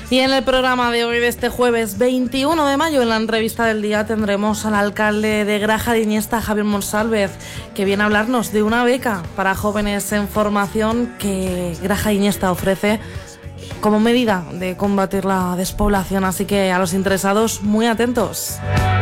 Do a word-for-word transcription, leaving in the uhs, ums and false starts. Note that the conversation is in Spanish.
Y en el programa de hoy, de este jueves veintiuno de mayo, en la entrevista del día tendremos al alcalde de Graja de Iniesta, Javier Monsálvez, que viene a hablarnos de una beca para jóvenes en formación que Graja de Iniesta ofrece como medida de combatir la despoblación. Así que a los interesados, muy atentos.